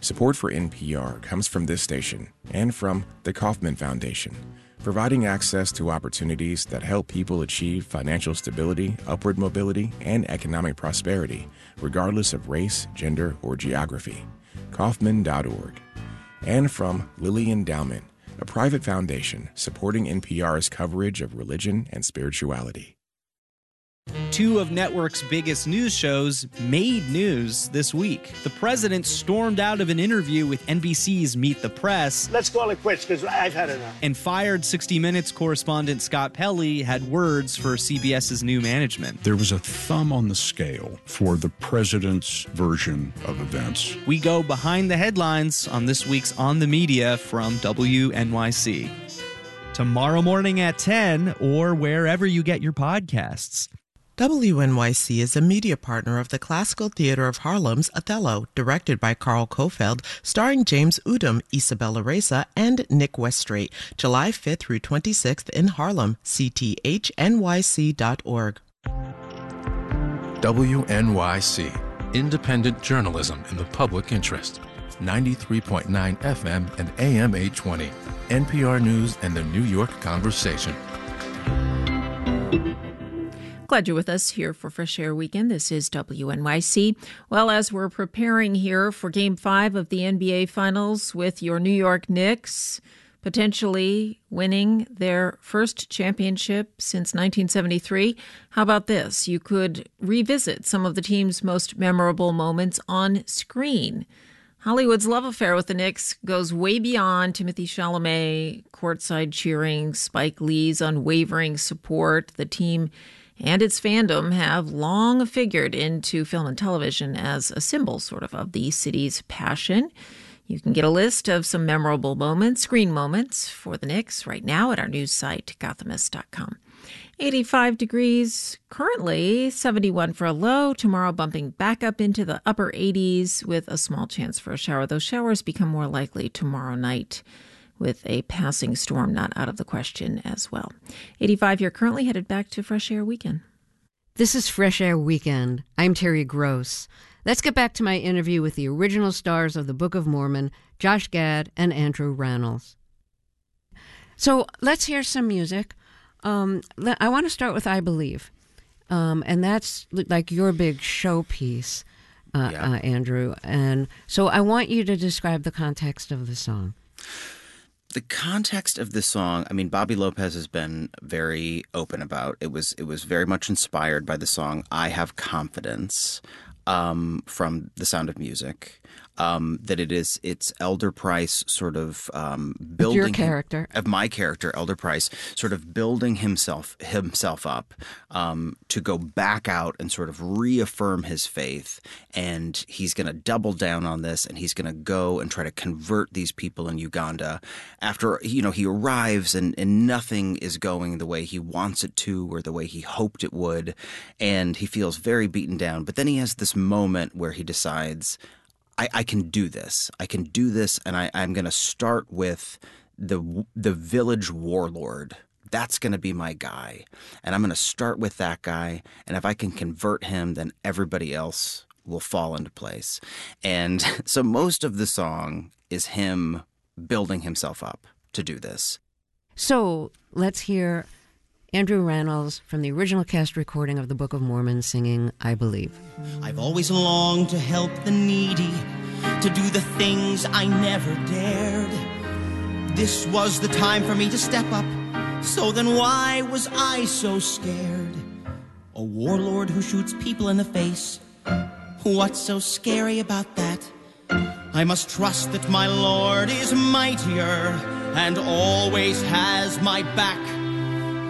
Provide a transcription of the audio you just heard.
Support for NPR comes from this station and from the Kauffman Foundation, providing access to opportunities that help people achieve financial stability, upward mobility, and economic prosperity, regardless of race, gender, or geography. Kauffman.org. And from Lilly Endowment, a private foundation supporting NPR's coverage of religion and spirituality. Two of network's biggest news shows made news this week. The president stormed out of an interview with NBC's Meet the Press. Let's call it quits because I've had enough. And fired 60 Minutes correspondent Scott Pelley had words for CBS's new management. There was a thumb on the scale for the president's version of events. We go behind the headlines on this week's On the Media from WNYC. Tomorrow morning at 10 or wherever you get your podcasts. WNYC is a media partner of the Classical Theater of Harlem's Othello, directed by Carl Kofeld, starring James Udom, Isabella Reza, and Nick Westrate, July 5th through 26th in Harlem, cthnyc.org. WNYC, independent journalism in the public interest. 93.9 FM and AM 820, NPR News and the New York Conversation. Glad you're with us here for Fresh Air Weekend. This is WNYC. Well, as we're preparing here for Game 5 of the NBA Finals with your New York Knicks potentially winning their first championship since 1973, how about this? You could revisit some of the team's most memorable moments on screen. Hollywood's love affair with the Knicks goes way beyond Timothée Chalamet, courtside cheering, Spike Lee's unwavering support. The team and its fandom have long figured into film and television as a symbol, sort of the city's passion. You can get a list of some memorable moments, screen moments, for the Knicks right now at our news site, gothamist.com. 85 degrees currently, 71 for a low. Tomorrow bumping back up into the upper 80s with a small chance for a shower. Those showers become more likely tomorrow night, with a passing storm not out of the question as well. 85 here currently, headed back to Fresh Air Weekend. This is Fresh Air Weekend. I'm Terry Gross. Let's get back to my interview with the original stars of the Book of Mormon, Josh Gad and Andrew Rannells. So let's hear some music. I want to start with I Believe. And that's like your big showpiece, Andrew. And so I want you to describe the context of the song. The context of the song, I mean, Bobby Lopez has been very open about. It was very much inspired by the song "I Have Confidence" from The Sound of Music. That it's Elder Price sort of building your character of my character, Elder Price, sort of building himself up to go back out and sort of reaffirm his faith, and he's going to double down on this, and he's going to go and try to convert these people in Uganda. After he arrives and nothing is going the way he wants it to or the way he hoped it would, and he feels very beaten down. But then he has this moment where he decides, I can do this. I can do this, and I'm going to start with the village warlord. That's going to be my guy, and I'm going to start with that guy, and if I can convert him, then everybody else will fall into place. And so most of the song is him building himself up to do this. So let's hear Andrew Rannells from the original cast recording of the Book of Mormon singing I Believe. I've always longed to help the needy, to do the things I never dared. This was the time for me to step up, so then why was I so scared? A warlord who shoots people in the face, what's so scary about that? I must trust that my Lord is mightier and always has my back.